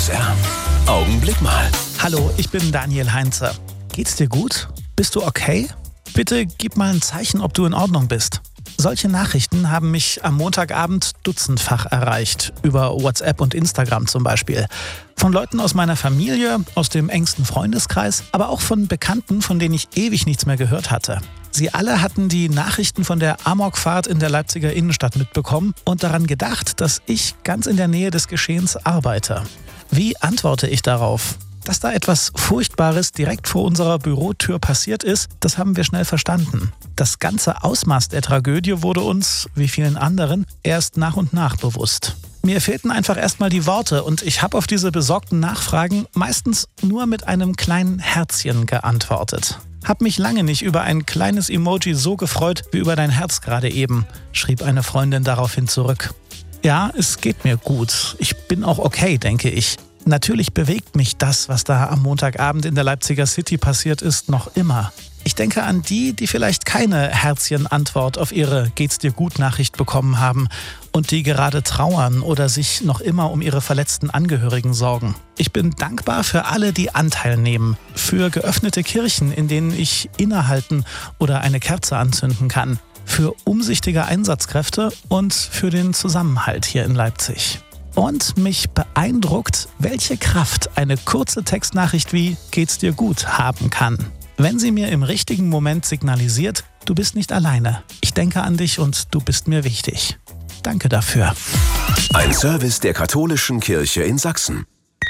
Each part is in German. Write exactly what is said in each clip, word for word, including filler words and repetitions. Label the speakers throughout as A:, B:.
A: S R. Augenblick mal.
B: Hallo, ich bin Daniel Heinze. Geht's dir gut? Bist du okay? Bitte gib mal ein Zeichen, ob du in Ordnung bist. Solche Nachrichten haben mich am Montagabend dutzendfach erreicht, über WhatsApp und Instagram zum Beispiel. Von Leuten aus meiner Familie, aus dem engsten Freundeskreis, aber auch von Bekannten, von denen ich ewig nichts mehr gehört hatte. Sie alle hatten die Nachrichten von der Amokfahrt in der Leipziger Innenstadt mitbekommen und daran gedacht, dass ich ganz in der Nähe des Geschehens arbeite. Wie antworte ich darauf? Dass da etwas Furchtbares direkt vor unserer Bürotür passiert ist, das haben wir schnell verstanden. Das ganze Ausmaß der Tragödie wurde uns, wie vielen anderen, erst nach und nach bewusst. Mir fehlten einfach erstmal die Worte und ich habe auf diese besorgten Nachfragen meistens nur mit einem kleinen Herzchen geantwortet. Hab mich lange nicht über ein kleines Emoji so gefreut wie über dein Herz gerade eben, schrieb eine Freundin daraufhin zurück. Ja, es geht mir gut. Ich bin auch okay, denke ich. Natürlich bewegt mich das, was da am Montagabend in der Leipziger City passiert ist, noch immer. Ich denke an die, die vielleicht keine Herzchen-Antwort auf ihre Geht's-dir-gut-Nachricht bekommen haben und die gerade trauern oder sich noch immer um ihre verletzten Angehörigen sorgen. Ich bin dankbar für alle, die Anteil nehmen, für geöffnete Kirchen, in denen ich innehalten oder eine Kerze anzünden kann, für umsichtige Einsatzkräfte und für den Zusammenhalt hier in Leipzig. Und mich beeindruckt, welche Kraft eine kurze Textnachricht wie "Geht's dir gut" haben kann. Wenn sie mir im richtigen Moment signalisiert, du bist nicht alleine. Ich denke an dich und du bist mir wichtig. Danke dafür.
A: Ein Service der Katholischen Kirche in Sachsen.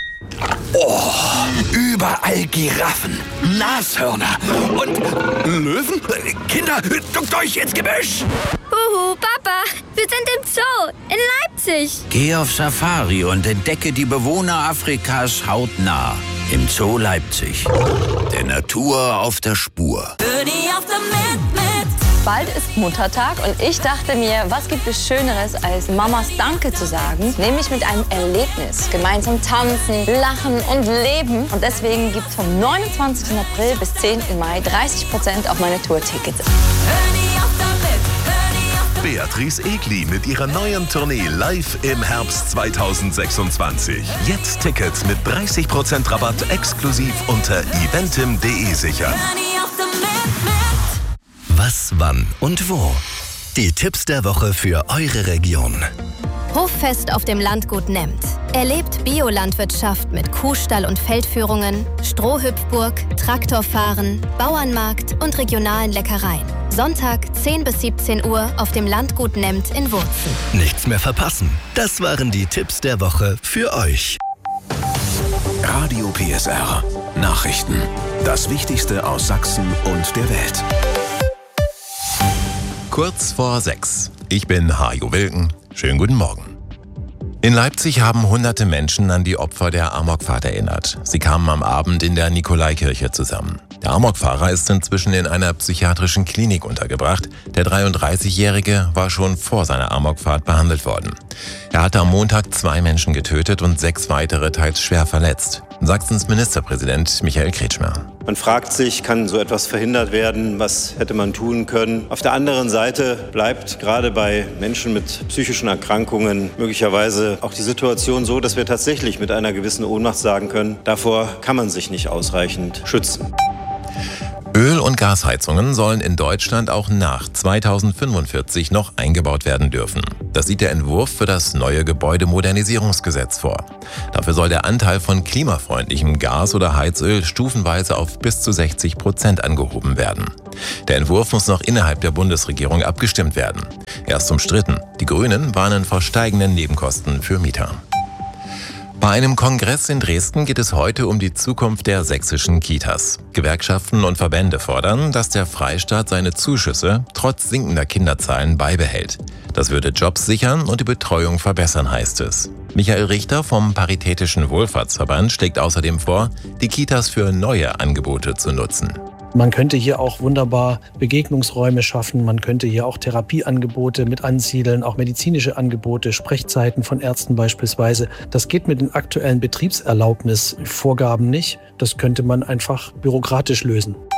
A: Oh, überall Giraffen, Nashörner und Löwen. Kinder, duckt euch ins Gebüsch.
C: Huhu, Papa, wir sind im Zoo in Leipzig.
D: Geh auf Safari und entdecke die Bewohner Afrikas hautnah. Im Zoo Leipzig. Der Natur auf der Spur.
E: Bald ist Muttertag und ich dachte mir, was gibt es Schöneres, als Mamas Danke zu sagen? Nämlich mit einem Erlebnis. Gemeinsam tanzen, lachen und leben. Und deswegen gibt es vom neunundzwanzigsten April bis zehnten Mai dreißig Prozent auf meine Tourtickets.
F: Beatrice Egli mit ihrer neuen Tournee live im Herbst zweitausendsechsundzwanzig. Jetzt Tickets mit dreißig Prozent Rabatt exklusiv unter eventim punkt de sichern.
G: Was, wann und wo? Die Tipps der Woche für eure Region.
H: Hoffest auf dem Landgut Nemmt. Erlebt Biolandwirtschaft mit Kuhstall und Feldführungen, Strohhüpfburg, Traktorfahren, Bauernmarkt und regionalen Leckereien. Sonntag zehn bis siebzehn Uhr auf dem Landgut Nemmt in Wurzen.
G: Nichts mehr verpassen. Das waren die Tipps der Woche für euch.
A: Radio P S R. Nachrichten. Das Wichtigste aus Sachsen und der Welt.
I: Kurz vor sechs. Ich bin Hajo Wilken. Schönen guten Morgen. In Leipzig haben hunderte Menschen an die Opfer der Amokfahrt erinnert. Sie kamen am Abend in der Nikolaikirche zusammen. Der Amokfahrer ist inzwischen in einer psychiatrischen Klinik untergebracht. Der dreiunddreißigjährige war schon vor seiner Amokfahrt behandelt worden. Er hatte am Montag zwei Menschen getötet und sechs weitere teils schwer verletzt. Sachsens Ministerpräsident Michael Kretschmer.
J: Man fragt sich, kann so etwas verhindert werden? Was hätte man tun können? Auf der anderen Seite bleibt gerade bei Menschen mit psychischen Erkrankungen möglicherweise auch die Situation so, dass wir tatsächlich mit einer gewissen Ohnmacht sagen können, davor kann man sich nicht ausreichend schützen.
I: Öl- und Gasheizungen sollen in Deutschland auch nach zweitausendfünfundvierzig noch eingebaut werden dürfen. Das sieht der Entwurf für das neue Gebäudemodernisierungsgesetz vor. Dafür soll der Anteil von klimafreundlichem Gas oder Heizöl stufenweise auf bis zu sechzig Prozent angehoben werden. Der Entwurf muss noch innerhalb der Bundesregierung abgestimmt werden. Er ist umstritten. Die Grünen warnen vor steigenden Nebenkosten für Mieter. Bei einem Kongress in Dresden geht es heute um die Zukunft der sächsischen Kitas. Gewerkschaften und Verbände fordern, dass der Freistaat seine Zuschüsse trotz sinkender Kinderzahlen beibehält. Das würde Jobs sichern und die Betreuung verbessern, heißt es. Michael Richter vom Paritätischen Wohlfahrtsverband schlägt außerdem vor, die Kitas für neue Angebote zu nutzen.
K: Man könnte hier auch wunderbar Begegnungsräume schaffen, man könnte hier auch Therapieangebote mit ansiedeln, auch medizinische Angebote, Sprechzeiten von Ärzten beispielsweise. Das geht mit den aktuellen Betriebserlaubnisvorgaben nicht. Das könnte man einfach bürokratisch lösen.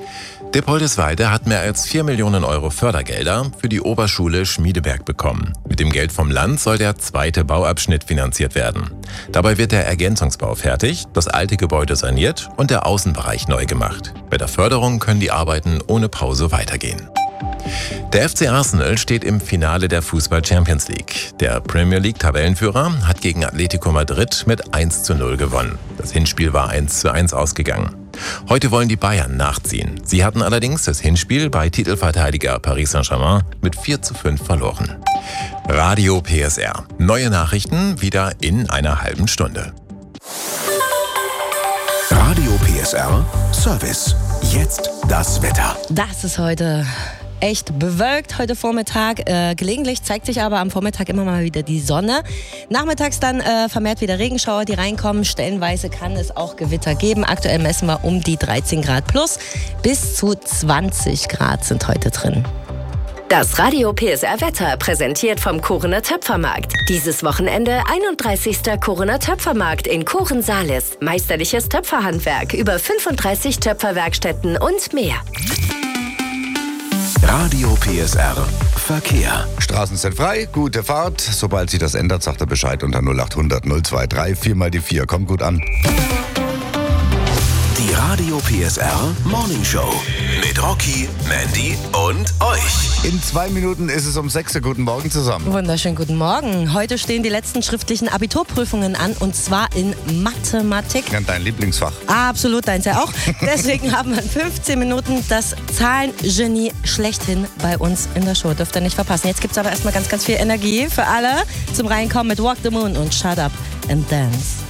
I: Dippoldisweide hat mehr als vier Millionen Euro Fördergelder für die Oberschule Schmiedeberg bekommen. Mit dem Geld vom Land soll der zweite Bauabschnitt finanziert werden. Dabei wird der Ergänzungsbau fertig, das alte Gebäude saniert und der Außenbereich neu gemacht. Bei der Förderung können die Arbeiten ohne Pause weitergehen. Der F C Arsenal steht im Finale der Fußball-Champions League. Der Premier League-Tabellenführer hat gegen Atletico Madrid mit eins zu null gewonnen. Das Hinspiel war eins zu eins ausgegangen. Heute wollen die Bayern nachziehen. Sie hatten allerdings das Hinspiel bei Titelverteidiger Paris Saint-Germain mit vier zu fünf verloren. Radio P S R. Neue Nachrichten wieder in einer halben Stunde.
A: Radio P S R Service. Jetzt das Wetter.
L: Das ist heute echt bewölkt heute Vormittag. Äh, gelegentlich zeigt sich aber am Vormittag immer mal wieder die Sonne. Nachmittags dann äh, vermehrt wieder Regenschauer, die reinkommen. Stellenweise kann es auch Gewitter geben. Aktuell messen wir um die dreizehn Grad plus. Bis zu zwanzig Grad sind heute drin.
M: Das Radio P S R Wetter präsentiert vom Korener Töpfermarkt. Dieses Wochenende einunddreißigster Korener Töpfermarkt in Koren-Salis. Meisterliches Töpferhandwerk, über fünfunddreißig Töpferwerkstätten und mehr.
A: Radio P S R Verkehr.
N: Straßen sind frei, gute Fahrt. Sobald sich das ändert, sagt er Bescheid unter null acht hundert null zwei drei, vier mal die vier. Kommt gut an.
A: Die Radio P S R Morning Show mit Rocky, Mandy und euch.
N: In zwei Minuten ist es um sechs Uhr. Guten Morgen zusammen.
L: Wunderschönen guten Morgen. Heute stehen die letzten schriftlichen Abiturprüfungen an und zwar in Mathematik.
N: Ja, dein Lieblingsfach.
L: Absolut, deins ja auch. Deswegen haben wir in fünfzehn Minuten das Zahlengenie schlechthin bei uns in der Show. Dürft ihr nicht verpassen. Jetzt gibt es aber erstmal ganz, ganz viel Energie für alle zum Reinkommen mit Walk the Moon und Shut Up and Dance.